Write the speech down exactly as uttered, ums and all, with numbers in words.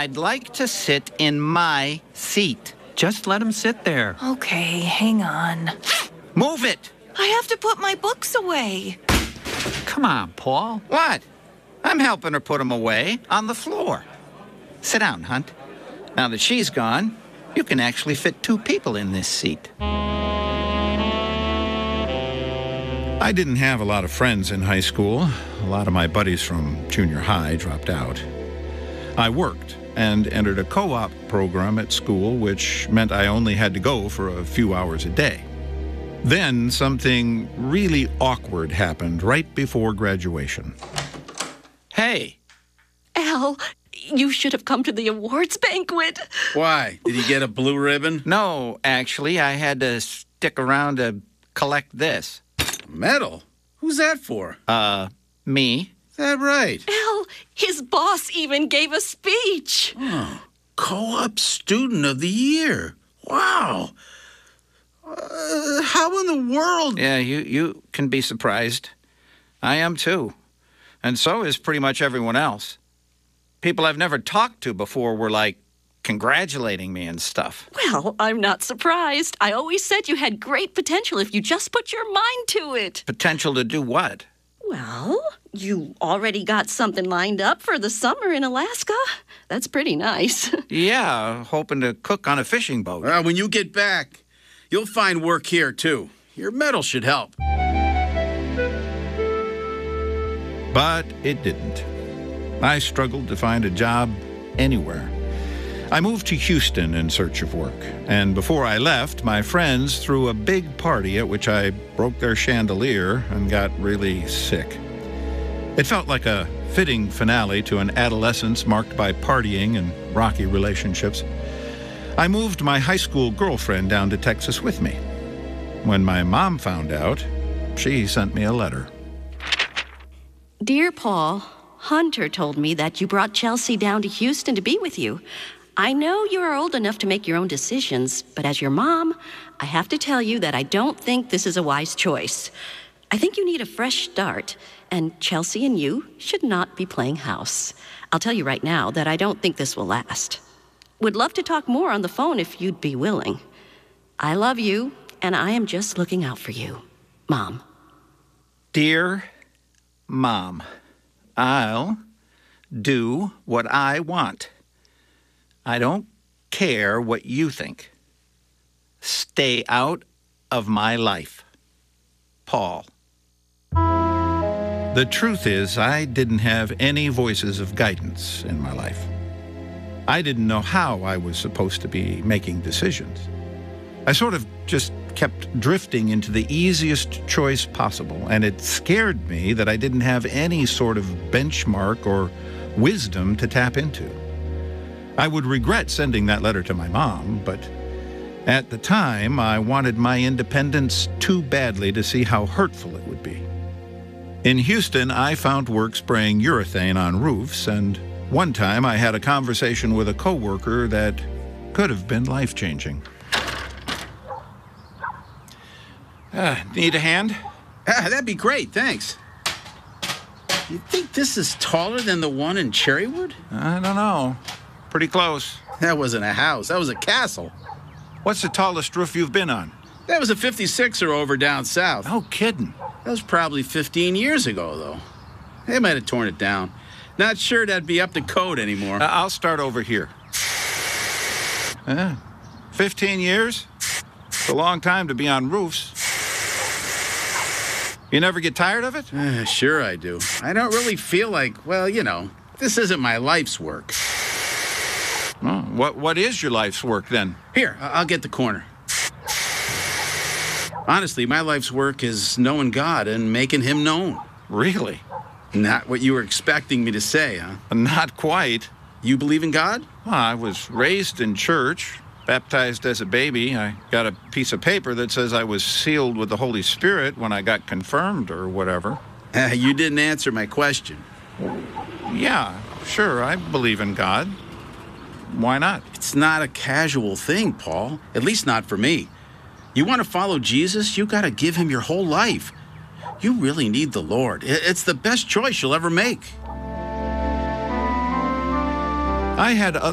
I'd like to sit in my seat. Just let him sit there. Okay, hang on. Move it! I have to put my books away. Come on, Paul. What? I'm helping her put them away on the floor. Sit down, Hunt. Now that she's gone, you can actually fit two people in this seat. I didn't have a lot of friends in high school. A lot of my buddies from junior high dropped out. I worked and entered a co-op program at school, which meant I only had to go for a few hours a day. Then something really awkward happened right before graduation. Hey. Al, you should have come to the awards banquet. Why? Did you get a blue ribbon? No, actually, I had to stick around to collect this. A medal? Who's that for? Uh, me. Is that right? Al, his boss even gave a speech. Oh, co-op student of the year. Wow. Uh, how in the world? Yeah, you, you can be surprised. I am too. And so is pretty much everyone else. People I've never talked to before were like congratulating me and stuff. Well, I'm not surprised. I always said you had great potential if you just put your mind to it. Potential to do what? Well, you already got something lined up for the summer in Alaska. That's pretty nice. Yeah, hoping to cook on a fishing boat. Well, when you get back, you'll find work here, too. Your medal should help. But it didn't. I struggled to find a job anywhere. I moved to Houston in search of work, and before I left, my friends threw a big party at which I broke their chandelier and got really sick. It felt like a fitting finale to an adolescence marked by partying and rocky relationships. I moved my high school girlfriend down to Texas with me. When my mom found out, she sent me a letter. Dear Paul, Hunter told me that you brought Chelsea down to Houston to be with you. I know you are old enough to make your own decisions, but as your mom, I have to tell you that I don't think this is a wise choice. I think you need a fresh start, and Chelsea and you should not be playing house. I'll tell you right now that I don't think this will last. Would love to talk more on the phone if you'd be willing. I love you, and I am just looking out for you. Mom. Dear Mom, I'll do what I want. I don't care what you think. Stay out of my life. Paul. The truth is, I didn't have any voices of guidance in my life. I didn't know how I was supposed to be making decisions. I sort of just kept drifting into the easiest choice possible, and it scared me that I didn't have any sort of benchmark or wisdom to tap into. I would regret sending that letter to my mom, but at the time, I wanted my independence too badly to see how hurtful it would be. In Houston, I found work spraying urethane on roofs, and one time I had a conversation with a coworker that could have been life-changing. Uh, need a hand? Ah, that'd be great, thanks. You think this is taller than the one in Cherrywood? I don't know. Pretty close. That wasn't a house. That was a castle. What's the tallest roof you've been on? That was a fifty-sixer over down south. No kidding. That was probably fifteen years ago, though. They might have torn it down. Not sure that'd be up to code anymore. Uh, I'll start over here. Uh, fifteen years? It's a long time to be on roofs. You never get tired of it? Uh, sure I do. I don't really feel like, well, you know, this isn't my life's work. Oh, what, what is your life's work, then? Here, I- I'll get the corner. Honestly, my life's work is knowing God and making Him known. Really? Not what you were expecting me to say, huh? Not quite. You believe in God? Well, I was raised in church, baptized as a baby. I got a piece of paper that says I was sealed with the Holy Spirit when I got confirmed or whatever. Uh, you didn't answer my question. Yeah, sure, I believe in God. Why not? It's not a casual thing, Paul. At least not for me. You want to follow Jesus, you got to give Him your whole life. You really need the Lord. It's the best choice you'll ever make. I had